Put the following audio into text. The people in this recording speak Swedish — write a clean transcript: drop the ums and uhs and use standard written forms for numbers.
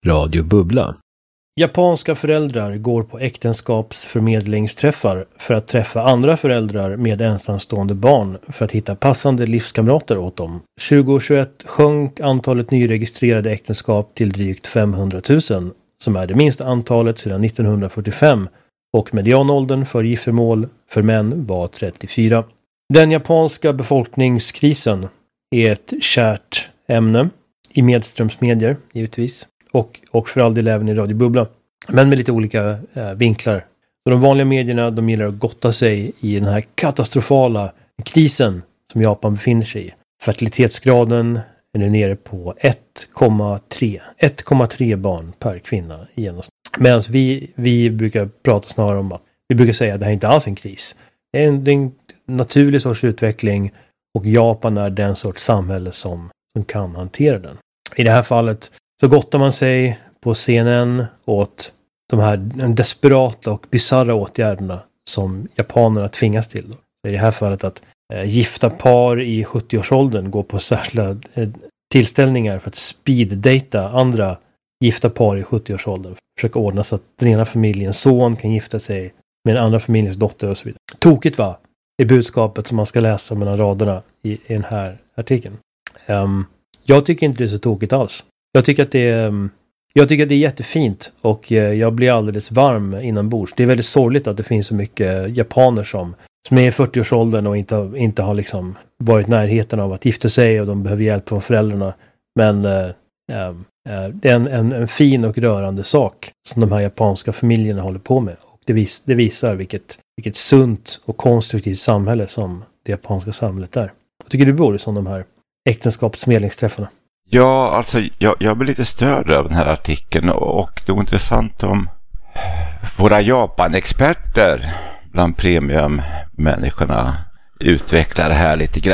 Radio Bubbla. Japanska föräldrar går på äktenskapsförmedlingsträffar för att träffa andra föräldrar med ensamstående barn för att hitta passande livskamrater åt dem. 2021 sjönk antalet nyregistrerade äktenskap till drygt 500 000, som är det minsta antalet sedan 1945, och medianåldern för giftermål för män var 34. Den japanska befolkningskrisen är ett kärt ämne i medströmsmedier, givetvis. Och för all del även i Radio Bubbla. Men med lite olika vinklar. Så de vanliga medierna, de gillar att gotta sig i den här katastrofala krisen som Japan befinner sig i. Fertilitetsgraden är nu nere på 1,3 barn per kvinna i genomsnitt. Medan vi brukar prata snarare om att vi brukar säga att det här inte alls är en kris. Det är en naturlig sorts utveckling, och Japan är den sorts samhälle som kan hantera den. I det här fallet så gottar man sig på CNN åt de här desperata och bizarra åtgärderna som japanerna tvingas till. I det här fallet att gifta par i 70-årsåldern går på särskilda tillställningar för att speeddata andra gifta par i 70-årsåldern. Försöka ordna så att den ena familjens son kan gifta sig med den andra familjens dotter och så vidare. Tokigt, va? Det är budskapet som man ska läsa mellan raderna i den här artikeln. Jag tycker inte det är så tokigt alls. Jag tycker att det är jättefint, och jag blir alldeles varm inombords. Det är väldigt sorgligt att det finns så mycket japaner som är i 40-årsåldern och inte har liksom varit i närheten av att gifta sig, och de behöver hjälp från föräldrarna. Men det är en fin och rörande sak som de här japanska familjerna håller på med. Och det visar vilket sunt och konstruktivt samhälle som det japanska samhället är. Jag tycker du bor som de här äktenskapsmedlingsträffarna. Ja, alltså jag blir lite störd av den här artikeln, och det är intressant om våra Japan-experter bland premiummänniskorna utvecklar det här lite grann.